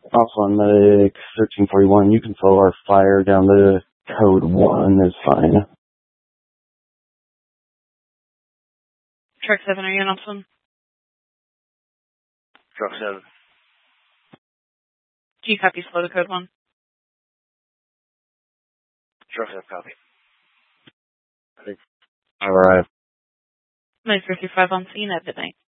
Also on medic 1341, you can follow our fire down to code 1 is fine. Truck 7, are you on Upson? Truck 7. Do you copy slow to code 1? Truck 7, copy. Alright. 955 on scene at midnight.